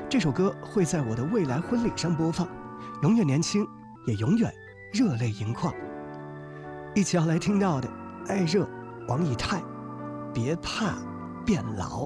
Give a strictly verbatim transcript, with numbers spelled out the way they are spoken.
这首歌会在我的未来婚礼上播放，永远年轻，也永远热泪盈眶。一起要来听到的，艾热、王以太，别怕变老。